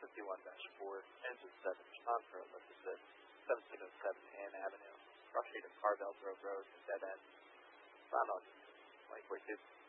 51-4, engine 7, Sean Road, left assist, 1707 Ann Avenue, cross street of Carvel Grove Road, dead end, found on 2042.